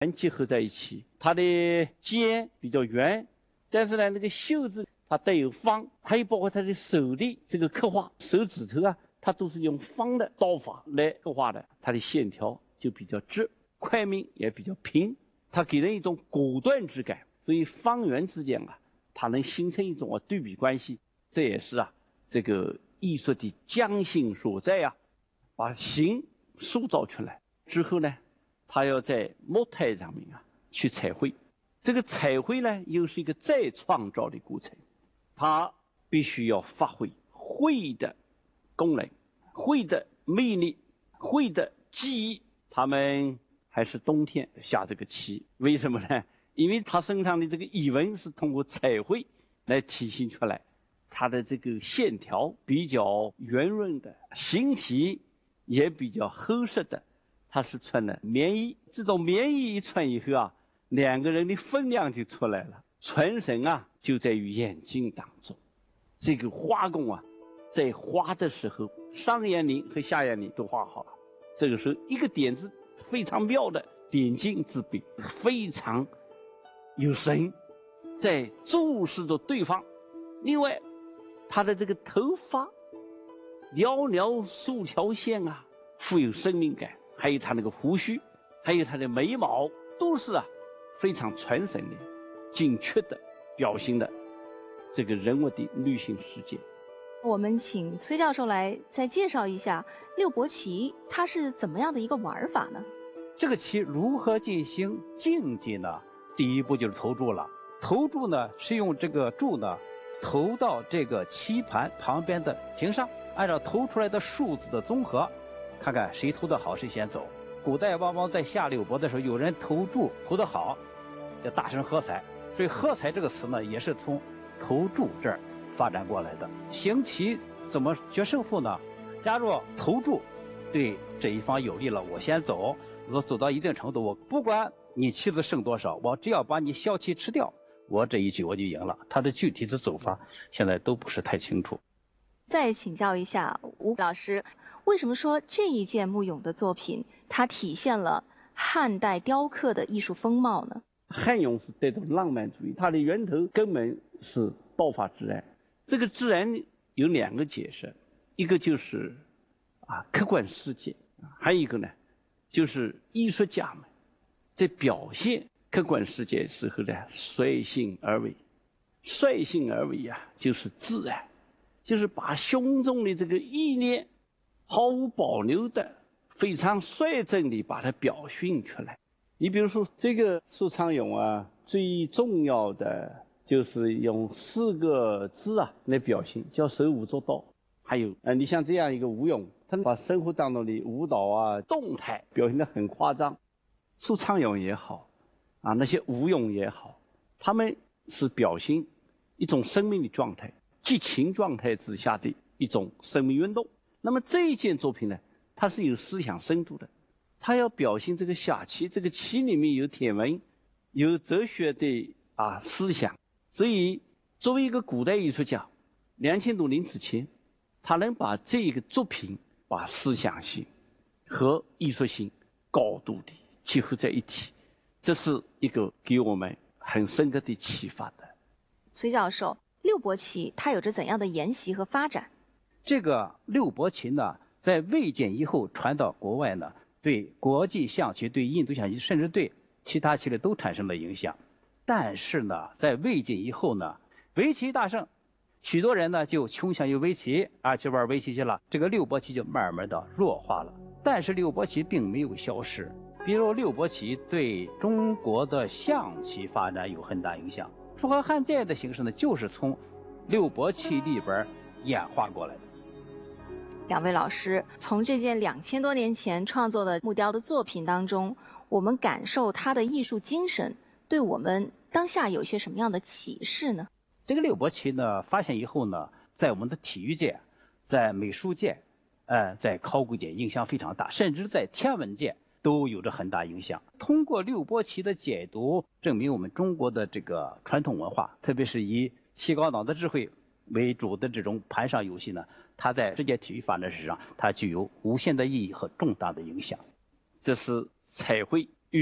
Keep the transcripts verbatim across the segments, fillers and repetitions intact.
结合在一起。它的肩比较圆，但是呢，那个袖子它带有方，还有包括它的手的这个刻画，手指头啊，它都是用方的刀法来刻画的，它的线条就比较直，块面也比较平，它给人一种果断之感。所以方圆之间啊，它能形成一种啊对比关系，这也是啊这个艺术的匠心所在啊。把形塑造出来之后呢，他要在木台上面啊去彩绘。这个彩绘呢，又是一个再创造的过程，它必须要发挥绘的功能、绘的魅力、绘的技艺。他们还是冬天下这个棋，为什么呢？因为他身上的这个乙纹是通过彩绘来体现出来，它的这个线条比较圆润的，形体也比较厚实的。他是穿的棉衣，这种棉衣一穿以后啊，两个人的分量就出来了。传神啊，就在于眼睛当中。这个画工啊，在画的时候，上眼翎和下眼翎都画好了。这个时候，一个点子非常妙的点睛之笔，非常有神，在注视着对方。另外，他的这个头发寥寥数条线啊，富有生命感。还有他那个胡须，还有他的眉毛，都是啊非常传神的、精确的表现的这个人物的内心世界。 我们请崔教授来再介绍一下六博棋，它是怎么样的一个玩法呢？ 这个棋如何进行竞技呢？第一步就是投注了。投注呢是用这个注呢投到这个棋盘旁边的屏上，按照投出来的数字的综合，看看谁投得好谁先走。古代往往在下六博的时候，有人投注投得好，要大声喝彩，所以喝彩这个词呢，也是从投注这儿发展过来的。行棋怎么决胜负呢？假如投注对这一方有利了，我先走，我走到一定程度，我不管你棋子剩多少，我只要把你小棋吃掉，我这一局我就赢了。它的具体的走法现在都不是太清楚。 再请教一下吴老师，为什么说这一件木俑的作品它体现了汉代雕刻的艺术风貌呢？ 汉俑是带动浪漫主义，它的源头根本是道法自然。这个自然有两个解释，一个就是啊客观世界，还有一个呢就是艺术家们在表现客观世界时候呢率性而为。率性而为啊，就是自然，就是把胸中的这个意念毫无保留的、非常率真的把它表现出来。你比如说这个苏昌俑啊，最重要的就是用四个字啊来表现，叫手舞足蹈。还有呃，你像这样一个舞俑，它把生活当中的舞蹈啊、动态表现得很夸张。苏昌俑也好，啊那些舞俑也好，他们是表现一种生命的状态，激情状态之下的一种生命运动。那么这一件作品呢，它是有思想深度的，它要表现这个下棋，这个棋里面有天文，有哲学的啊思想。所以作为一个古代艺术家，两千多年之前，他能把这个作品把思想性和艺术性高度的结合在一起，这是一个给我们很深刻的启发的。 崔教授，六博棋它有着怎样的沿袭和发展？ 这个六博棋呢，在魏晋以后传到国外呢，对国际象棋、对印度象棋，甚至对其他棋类都产生了影响。但是呢，在魏晋以后呢，围棋大胜，许多人呢就倾向于围棋啊，去玩围棋去了。这个六博棋就慢慢的弱化了。但是六博棋并没有消失，比如六博棋对中国的象棋发展有很大影响。符合汉建的形式呢，就是从六博棋里边演化过来的。 两位老师，从这件两千多年前创作的木雕的作品当中，我们感受它的艺术精神，对我们当下有些什么样的启示呢？ 这个六博棋呢，发现以后呢，在我们的体育界、在美术界、呃，在考古界影响非常大，甚至在天文界都有着很大影响。通过六博棋的解读，证明我们中国的这个传统文化，特别是以提高脑的智慧为主的这种盘上游戏呢，它在世界体育发展史上，它具有无限的意义和重大的影响。 这是彩绘与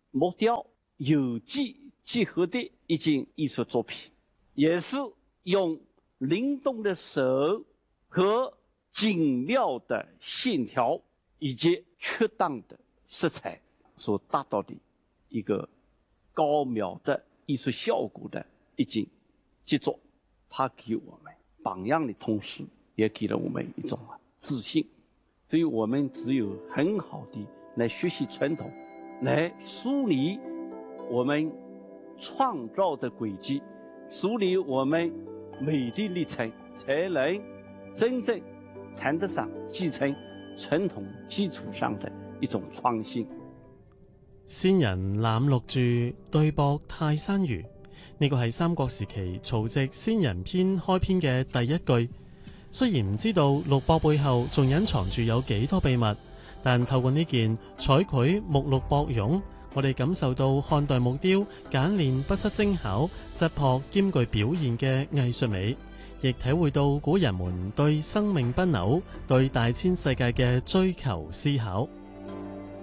木雕、油漆结合的一件艺术作品，也是用灵动的手和精妙的线条以及恰当的色彩所达到的一个高妙的艺术效果的一件杰作。它给我们榜样的同时，也给了我们一种自信。所以我们只有很好的来学习传统，来梳理我们创造的轨迹，梳理我们美的历程，才能真正谈得上继承傳統基礎上的一種創新。 仙人攬六柱，對駁泰山魚。呢個係三國時期曹植《仙人篇》開篇嘅第一句。雖然唔知道六駁背後仲隱藏住有幾多秘密，但透過呢件彩繪木鹿駁俑，我哋感受到漢代木雕簡練不失精巧、質樸兼具表現嘅藝術美，亦體會到古人們對生命不朽、對大千世界嘅追求思考。